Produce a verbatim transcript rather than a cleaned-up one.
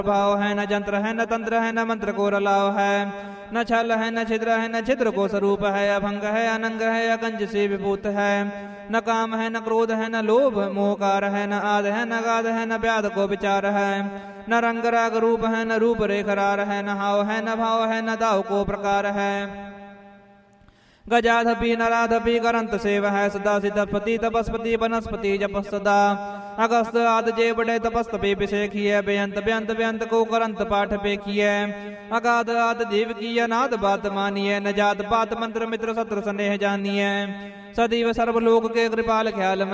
भाव है, न जंत्र है न तंत्र है, न मंत्र को रलाव है, न छल है न छिद्र है, न छिद्र को स्वरूप है, अभंग है अनंग है, अकंज से विभूत है, न काम है न क्रोध है, न लोभ मोहकार है, न आद है न गाद है, न व्याध को विचार है, न रंग राग रूप है, न रूप रेखरार है, न हाव है न भाव है, न दाव को प्रकार है, गजाधपि नराधपि करंत सेव है, सदा सिद्धपति तपस्पति वनस्पति जप सदा, अगस्त आद जे बड़े तपस्तपे पिशेखिय, बेअंत बेअंत बेअंत को करंत पाठ पेखिय, अगाध आद देव की अनाद बात मानिय, न जात पात मंत्र मित्र सत्र स्नेह जानिय, सदैव सर्वलोक के कृपाल ख्याल